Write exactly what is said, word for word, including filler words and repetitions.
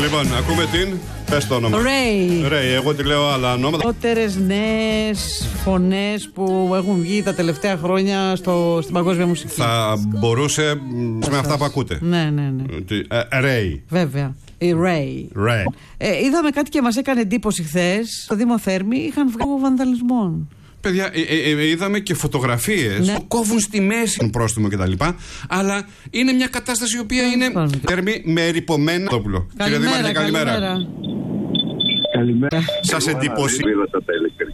Λοιπόν, ακούμε την. Πες το όνομα. Ray. Ray, εγώ τη λέω άλλα ονόματα. Ότερες νέες φωνές που έχουν βγει τα τελευταία χρόνια στο, στην παγκόσμια μουσική. Θα μπορούσε με αυτά που ακούτε. Ναι, ναι, ναι. Ray. Βέβαια. Η Ray. Ray. Ε, είδαμε κάτι και μας έκανε εντύπωση χθες. Στο Δήμο Θέρμη είχαν βγάλει βανδαλισμών. Παιδιά, ε, ε, ε, είδαμε και φωτογραφίες ναι. που κόβουν στη μέση πρόστιμο κτλ. Αλλά είναι μια κατάσταση η οποία είναι Θέρμη με ερειπωμένα. Καλημέρα, καλημέρα. Καλημέρα. Σας εντυπωσιάζει.